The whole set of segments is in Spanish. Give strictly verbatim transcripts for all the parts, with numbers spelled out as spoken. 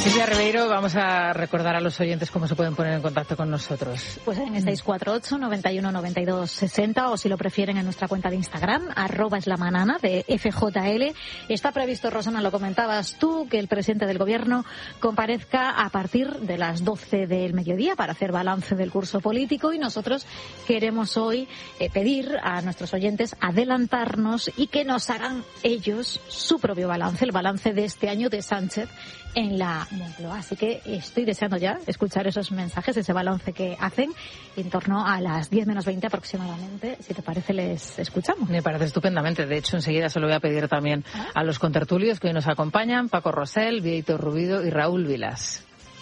Silvia Ribeiro, vamos a recordar a los oyentes cómo se pueden poner en contacto con nosotros. Pues en el seis cuatro ocho, noventa y uno, noventa y dos, sesenta, o si lo prefieren en nuestra cuenta de Instagram, arroba es la manana de F J L. Está previsto, Rosana, lo comentabas tú, que el presidente del gobierno comparezca a partir de las doce del mediodía para hacer balance del curso político, y nosotros queremos hoy eh, pedir a nuestros oyentes adelantarnos y que nos hagan ellos su propio balance, el balance de este año de Sánchez en la Moncloa. Así que estoy deseando ya escuchar esos mensajes, ese balance que hacen en torno a las diez menos veinte aproximadamente. Si te parece, les escuchamos. Me parece estupendamente. De hecho, enseguida se lo voy a pedir también ¿Ah? a los contertulios que hoy nos acompañan, Paco Rosell, Víctor Rubido y Raúl Vilas.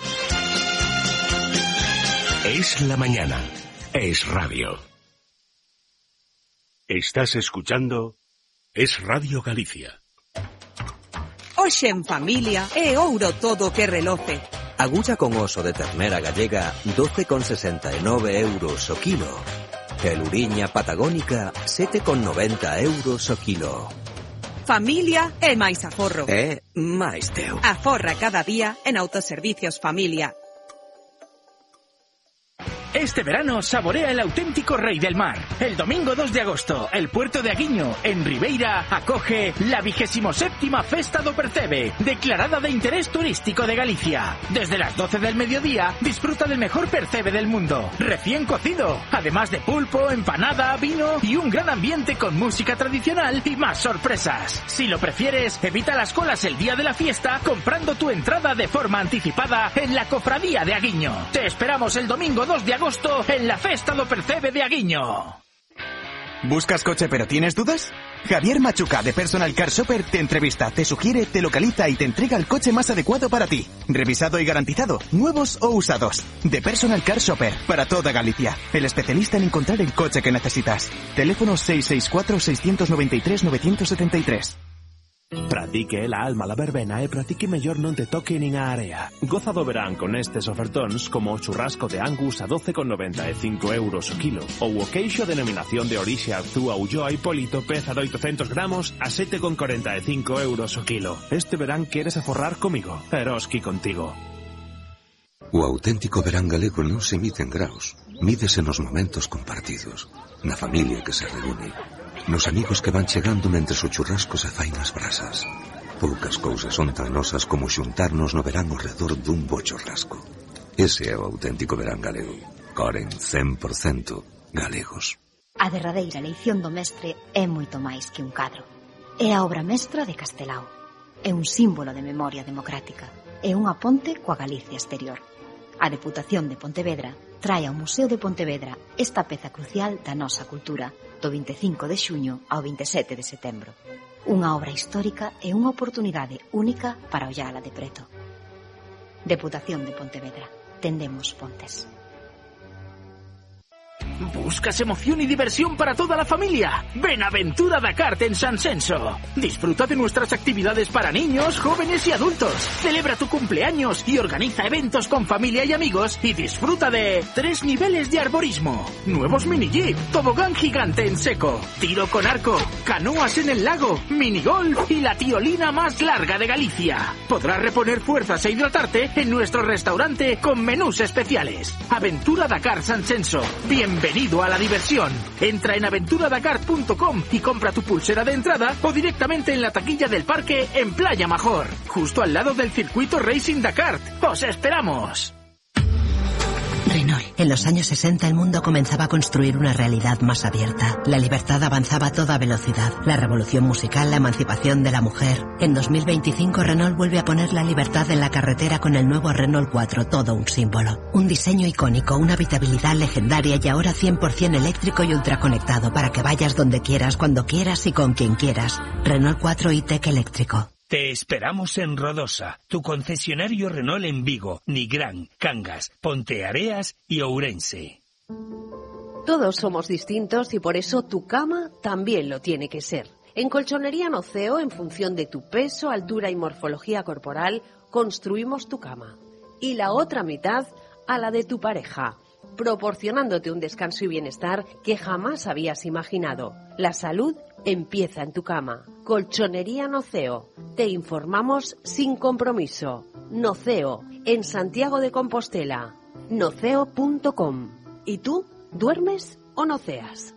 Es la mañana. Es radio. Estás escuchando Es Radio Galicia. Hoxe en familia é ouro todo que reloce. Agulla con oso de ternera gallega, doce con sesenta e nove euros o kilo. E luriña patagónica, sete con noventa euros o kilo. Familia é máis aforro. É máis teu. Aforra cada día en Autoservicios Familia. Este verano saborea el auténtico Rey del Mar. El domingo dos de agosto, el puerto de Aguiño, en Ribeira, acoge la vigésimo séptima Festa do Percebe, declarada de interés turístico de Galicia. Desde las doce del mediodía, disfruta del mejor percebe del mundo, recién cocido, además de pulpo, empanada, vino y un gran ambiente con música tradicional y más sorpresas. Si lo prefieres, evita las colas el día de la fiesta comprando tu entrada de forma anticipada en la Cofradía de Aguiño. Te esperamos el domingo dos de agosto en la Festa do Percebe de Aguiño. ¿Buscas coche pero tienes dudas? Javier Machuca de Personal Car Shopper te entrevista, te sugiere, te localiza y te entrega el coche más adecuado para ti. Revisado y garantizado, nuevos o usados. De Personal Car Shopper, para toda Galicia. El especialista en encontrar el coche que necesitas. Teléfono seis seis cuatro, seis nueve tres, nueve siete tres. Pratique la alma la verbena e pratique mellor non te toque nin a area. Goza do verán con estes ofertóns como o churrasco de Angus a doce con noventa e cinco euros o kilo ou o queixo denominación de orixe Arzúa Ulloa Hipólito peza de oitocentos gramos a sete con cuarenta e cinco euros o kilo. Este verán queres aforrar comigo, Eroski contigo. O auténtico verán galego non se mide en graos, mídese nos momentos compartidos, na familia que se reúne, nos amigos que van chegando mentres o churrasco se fai nas brasas. Poucas cousas son tan nosas como xuntarnos no verán ao redor dun bo churrasco. Ese é o auténtico verán galego. Coren cen por cento galegos. A derradeira leición do mestre é moito máis que un cadro. É a obra mestra de Castelao. É un símbolo de memoria democrática. É unha ponte coa Galicia exterior. A Deputación de Pontevedra trae ao Museo de Pontevedra esta peza crucial da nosa cultura do vinte e cinco de xuño ao vinte e sete de setembro. Unha obra histórica e unha oportunidade única para ollala de preto. Deputación de Pontevedra. Tendemos pontes. ¿Buscas emoción y diversión para toda la familia? Ven a Aventura Dakar en San Censo. Disfruta de nuestras actividades para niños, jóvenes y adultos. Celebra tu cumpleaños y organiza eventos con familia y amigos y disfruta de tres niveles de arborismo, nuevos mini jeep, tobogán gigante en seco, tiro con arco, canoas en el lago, minigolf y la tiolina más larga de Galicia. Podrás reponer fuerzas e hidratarte en nuestro restaurante con menús especiales. Aventura Dakar San Censo. Bienvenido. Bienvenido a la diversión. Entra en aventura dakar punto com y compra tu pulsera de entrada o directamente en la taquilla del parque en Playa Major, justo al lado del circuito Racing Dakar. ¡Os esperamos! Renault. En los años sesenta el mundo comenzaba a construir una realidad más abierta. La libertad avanzaba a toda velocidad. La revolución musical, la emancipación de la mujer. En dos mil veinticinco Renault vuelve a poner la libertad en la carretera con el nuevo Renault cuatro, todo un símbolo. Un diseño icónico, una habitabilidad legendaria y ahora cien por ciento eléctrico y ultraconectado para que vayas donde quieras, cuando quieras y con quien quieras. Renault cuatro e-Tech eléctrico. Te esperamos en Rodosa, tu concesionario Renault en Vigo, Nigrán, Cangas, Ponteareas y Ourense. Todos somos distintos y por eso tu cama también lo tiene que ser. En Colchonería Noceo, en función de tu peso, altura y morfología corporal, construimos tu cama. Y la otra mitad a la de tu pareja, proporcionándote un descanso y bienestar que jamás habías imaginado. La salud empieza en tu cama. Colchonería Noceo. Te informamos sin compromiso. Noceo, en Santiago de Compostela. noceo punto com. ¿Y tú? ¿Duermes o noceas?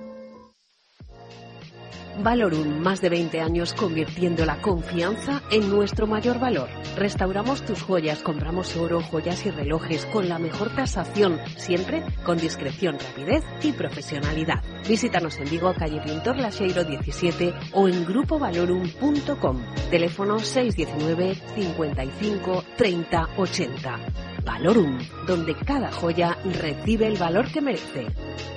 Valorum, más de veinte años convirtiendo la confianza en nuestro mayor valor. Restauramos tus joyas, compramos oro, joyas y relojes con la mejor tasación, siempre con discreción, rapidez y profesionalidad. Visítanos en Vigo, calle Pintor Laxeiro diecisiete o en grupo valorum punto com. Teléfono seis uno nueve, cincuenta y cinco, treinta, ochenta. Valorum, donde cada joya recibe el valor que merece.